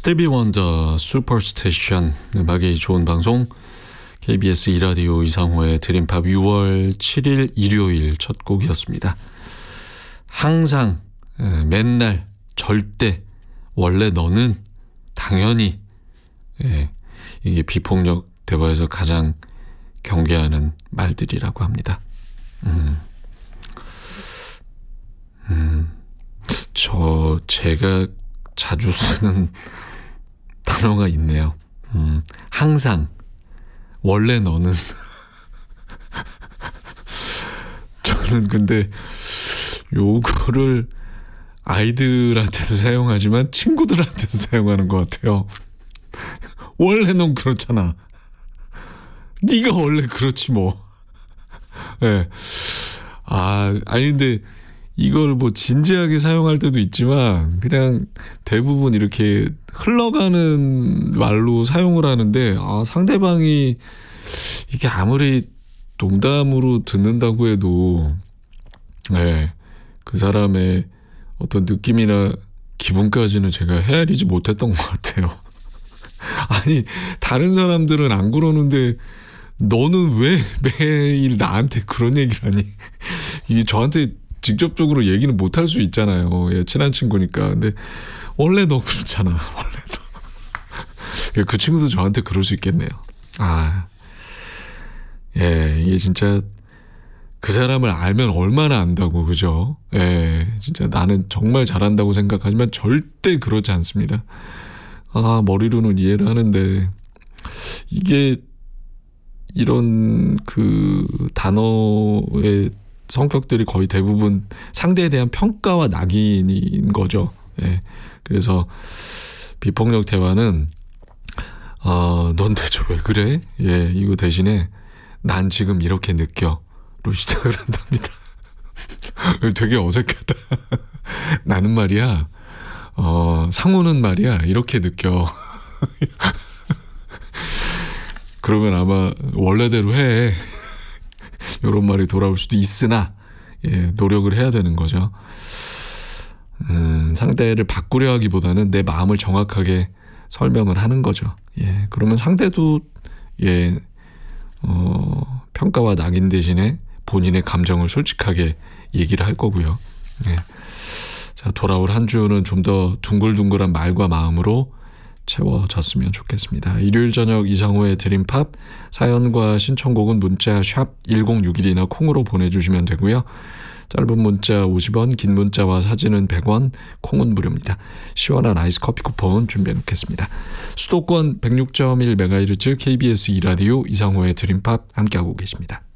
스티비 원더 슈퍼스테이션, 음악이 좋은 방송 KBS 2라디오 이상호의 드림팝 6월 7일 일요일 첫 곡이었습니다. 항상, 맨날, 절대, 원래 너는, 당연히, 이게 비폭력 대화에서 가장 경계하는 말들이라고 합니다. 제가 자주 쓰는 단어가 있네요. 항상, 원래 너는. 저는 근데 요거를 아이들한테도 사용하지만 친구들한테도 사용하는 것 같아요. 원래 넌 그렇잖아. 네가 원래 그렇지 뭐. 네. 아니 근데 이걸 뭐 진지하게 사용할 때도 있지만 그냥 대부분 이렇게 흘러가는 말로 사용을 하는데 상대방이 이게 아무리 농담으로 듣는다고 해도 그 사람의 어떤 느낌이나 기분까지는 제가 헤아리지 못했던 것 같아요. 아니 다른 사람들은 안 그러는데 너는 왜 매일 나한테 그런 얘기를 하니? 이게 저한테 직접적으로 얘기는 못할 수 있잖아요. 친한 친구니까. 근데 원래 너 그렇잖아. 원래 너. 그 친구도 저한테 그럴 수 있겠네요. 이게 진짜 그 사람을 알면 얼마나 안다고, 그죠? 진짜 나는 정말 잘한다고 생각하지만 절대 그렇지 않습니다. 머리로는 이해를 하는데 이게 이런 그 단어의 성격들이 거의 대부분 상대에 대한 평가와 낙인인 거죠. 그래서 비폭력 대화는 넌 대체 왜 그래? 이거 대신에 난 지금 이렇게 느껴로 시작을 한답니다. 되게 어색하다. 나는 말이야. 상호는 말이야. 이렇게 느껴. 그러면 아마 원래대로 해. 이런 말이 돌아올 수도 있으나 노력을 해야 되는 거죠. 상대를 바꾸려 하기보다는 내 마음을 정확하게 설명을 하는 거죠. 그러면 상대도 평가와 낙인 대신에 본인의 감정을 솔직하게 얘기를 할 거고요. 자, 돌아올 한 주는 좀 더 둥글둥글한 말과 마음으로 채워졌으면 좋겠습니다. 일요일 저녁 이상호의 드림팝, 사연과 신청곡은 문자 샵 1061이나 콩으로 보내주시면 되고요. 짧은 문자 50원, 긴 문자와 사진은 100원, 콩은 무료입니다. 시원한 아이스 커피 쿠폰 준비해 놓겠습니다. 수도권 106.1MHz KBS 2라디오 이상호의 드림팝 함께하고 계십니다.